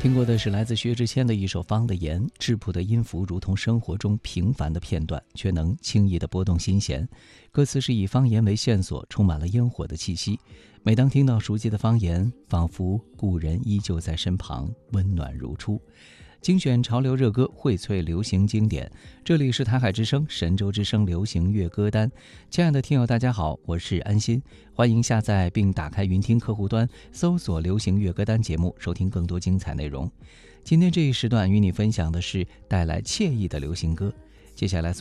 听过的是来自薛之谦的一首《方的言》，质朴的音符如同生活中平凡的片段，却能轻易地拨动心弦。歌词是以方言为线索，充满了烟火的气息。每当听到熟悉的方言，仿佛故人依旧在身旁，温暖如初。精选潮流热歌，荟萃流行经典。这里是台海之声、神州之声流行乐歌单。亲爱的听友，大家好，我是安心，欢迎下载并打开云听客户端，搜索流行乐歌单节目，收听更多精彩内容。今天这一时段与你分享的是带来惬意的流行歌。接下来